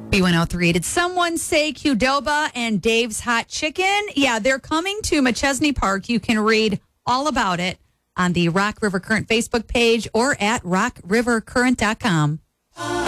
B103. Did someone say Qdoba and Dave's Hot Chicken? Yeah, they're coming to McChesney Park. You can read all about it on the Rock River Current Facebook page or at rockrivercurrent.com.